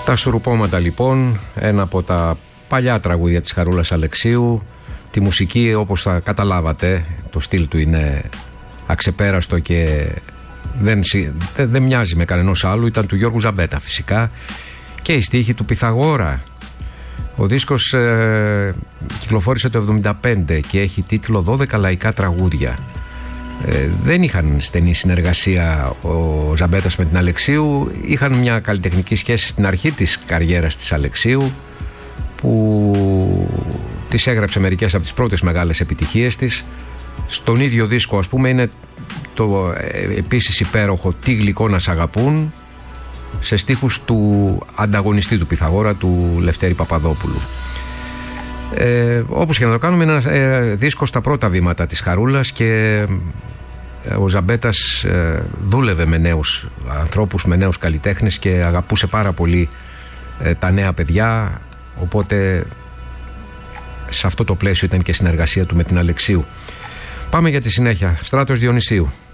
Τα Σουρουπώματα λοιπόν, ένα από τα παλιά τραγούδια της Χαρούλας Αλεξίου. Τη μουσική, όπως θα καταλάβατε, το στυλ του είναι αξεπέραστο και δεν μοιάζει με κανενός άλλου. Ήταν του Γιώργου Ζαμπέτα φυσικά, και η στίχη του Πυθαγόρα. Ο δίσκος κυκλοφόρησε το 1975 και έχει τίτλο 12 λαϊκά τραγούδια. Δεν είχαν στενή συνεργασία ο Ζαμπέτας με την Αλεξίου. Είχαν μια καλλιτεχνική σχέση στην αρχή της καριέρας της Αλεξίου, που της έγραψε μερικές από τις πρώτες μεγάλες επιτυχίες της. Στον ίδιο δίσκο, ας πούμε, είναι το επίσης υπέροχο «Τι γλυκό να σ' αγαπούν», σε στίχους του ανταγωνιστή του Πυθαγόρα, του Λευτέρη Παπαδόπουλου. Όπως και να το κάνουμε, είναι ένα δίσκο στα πρώτα βήματα της Χαρούλας, και ο Ζαμπέτας δούλευε με νέους ανθρώπους, με νέους καλλιτέχνες, και αγαπούσε πάρα πολύ τα νέα παιδιά, οπότε σε αυτό το πλαίσιο ήταν και συνεργασία του με την Αλεξίου. Πάμε για τη συνέχεια. Στράτος Διονυσίου.